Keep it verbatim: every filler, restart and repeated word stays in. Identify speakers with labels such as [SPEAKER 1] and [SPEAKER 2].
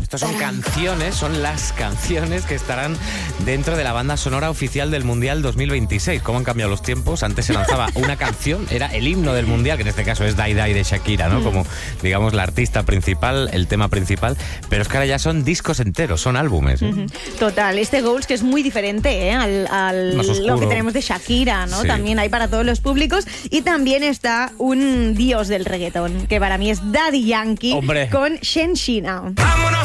[SPEAKER 1] Estos son canciones, son las canciones que estarán dentro de la banda sonora oficial del Mundial dos mil veintiséis. ¿Cómo han cambiado los tiempos? Antes se lanzaba una canción, era el himno del Mundial, que en este caso es Die Die de Shakira, ¿no? Como, digamos, la artista principal, el tema principal, pero es que ahora ya son discos enteros, son álbumes, ¿eh?
[SPEAKER 2] Total, este Goals que es muy diferente, ¿eh? al, al lo que tenemos de Shakira, ¿no? Sí. También hay para todos los públicos. Y también está un dios del reggaetón, que para mí es Daddy Yankee.
[SPEAKER 1] ¡Hombre!
[SPEAKER 2] Con Shenshina.
[SPEAKER 3] Vámonos